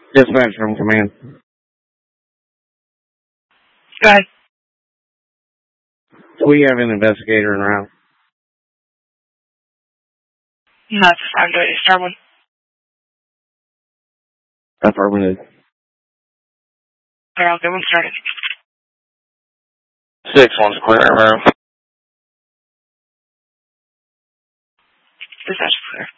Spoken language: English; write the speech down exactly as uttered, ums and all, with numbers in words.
Dispatch from command. Go ahead. We have an investigator en route. No, it's time to start one. Affirmative. Alright, I'll get one started. Six one's clear, room. Dispatch clear.